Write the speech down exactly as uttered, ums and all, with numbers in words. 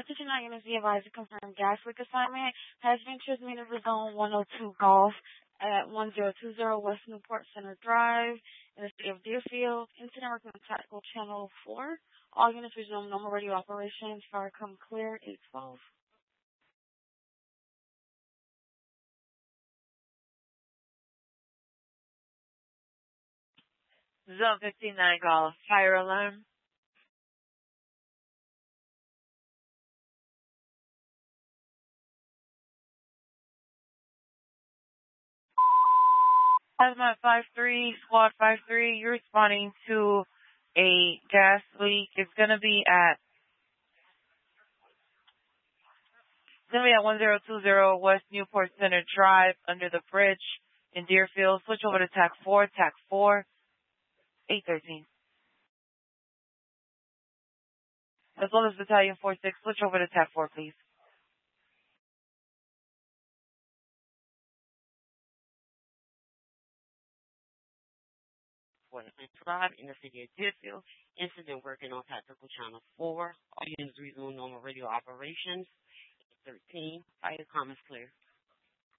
Attention all units, be advised to confirm gas leak assignment has been transmitted to Zone one oh two Golf at one zero two zero West Newport Center Drive in the city of Deerfield. Incident working on Tactical Channel four. All units resume normal radio operations. Fire come clear, eight twelve. Zone fifty-nine Golf, fire alarm. Hazmat five three, Squad five three, you're responding to a gas leak. It's going to be at it's going to be at one zero two zero West Newport Center Drive under the bridge in Deerfield. Switch over to T A C four, T A C four, eight thirteen. As well as Battalion four six, switch over to T A C four, please. Drive in the city of Deerfield. Incident working on Tactical Channel four. All units resume normal radio operations. thirteen. Fire comm is clear.